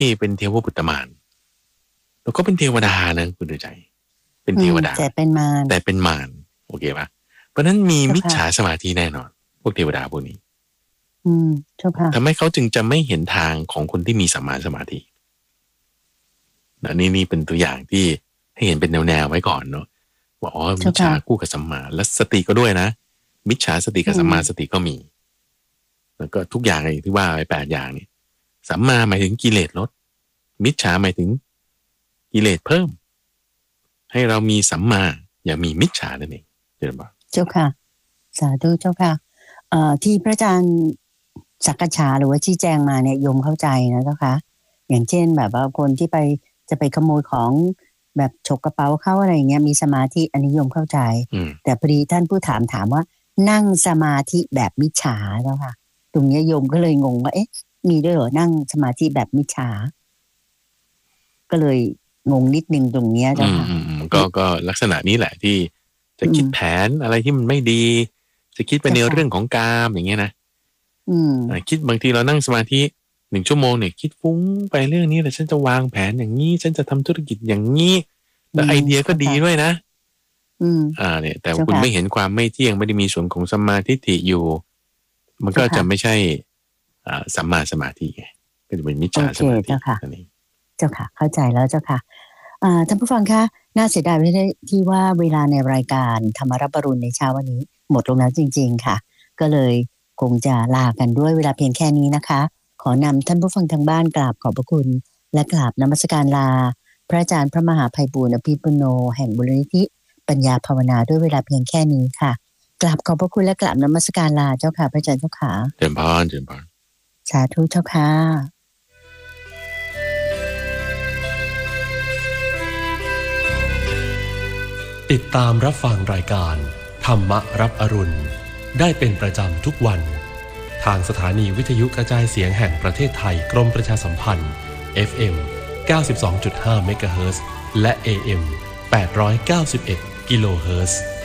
นี่เป็นเทวปุตตมารแล้วก็เป็นเทวดานะคุณดูใจเป็นเทวดาแต่เป็นมารโอเคปะเพราะนั้นมีมิจฉาสมาธิแน่นอนพวกเทวดาพวกนี้ทำให้เขาจึงจะไม่เห็นทางของคนที่มีสัมมาสมาธินี่เป็นตัวอย่างที่ให้เห็นเป็นแนวไว้ก่อนเนาะว่าอ๋อมิจฉาคู่กับสัมมาและสติก็ด้วยนะมิจฉาสติกับสัมมาสติก็มีแล้วก็ทุกอย่างอย่างที่ว่าไป8อย่างนี้สัมมาหมายถึงกิเลสลดมิจฉาหมายถึงกิเลสเพิ่มให้เรามีสัมมาอย่ามีมิจฉานั่นเองเจ้าค่ะสาธุเจ้าค่ะที่พระอาจารย์สักกะฉาหรือว่าชี้แจงมาเนี่ยโยมเข้าใจนะเจ้าค่ะอย่างเช่นแบบว่าคนที่จะไปขโมยของแบบฉกกระเป๋าเข้าอะไรอย่างเงี้ยมีสมาธิอันนี้โยมเข้าใจแต่พอดีท่านผู้ถามว่านั่งสมาธิแบบมิจฉาเจ้าค่ะตรงนี้โยมก็เลยงงว่าเอ๊ะมีด้วยเหรอนั่งสมาธิแบบมิจฉาก็เลยงงนิดนึงตรงนี้เจ้าค่ะก็ลักษณะนี้แหละที่จะคิดแผนอะไรที่มันไม่ดีจะคิดไปในเรื่องของกามอย่างเงี้ยนะคิดบางทีเรานั่งสมาธิ1 ชั่วโมงเนี่ยคิดฟุ้งไปเรื่องนี้แต่ฉันจะวางแผนอย่างนี้ฉันจะทำธุรกิจอย่างนี้แล้วไอเดียก็ดีด้วยนะเนี่ยแต่คุณไม่เห็นความไม่เที่ยงไม่ได้มีส่วนของสัมมาทิฏฐิอยู่มันก็จะไม่ใช่สัมมาสมาธิไงก็จะเป็นมิจฉาสมาธินั่นเองเจ้าค่ะเข้าใจแล้วเจ้าค่ะท่านผู้ฟังคะน่าเสียดายที่ว่าเวลาในรายการธรรมรับอรุณในเช้าวันนี้หมดลงแล้วจริงๆค่ะก็เลยคงจะลากันด้วยเวลาเพียงแค่นี้นะคะขอนำท่านผู้ฟังทางบ้านกราบขอบพระคุณและกราบนมัสการลาพระอาจารย์พระมหาไพบูลย์อภิปุโนแห่งมูลนิธิปัญญาภาวนาด้วยเวลาเพียงแค่นี้ค่ะกราบขอบพระคุณและกราบนมัสการลาเจ้าค่ะพระอาจารย์เจ้าค่ะเจริญพรสาธุเจ้าค่ะติดตามรับฟังรายการธรรมรับอรุณได้เป็นประจำทุกวันทางสถานีวิทยุกระจายเสียงแห่งประเทศไทยกรมประชาสัมพันธ์ FM 92.5 เมกะเฮิรตซ์และ AM 891 กิโลเฮิรตซ์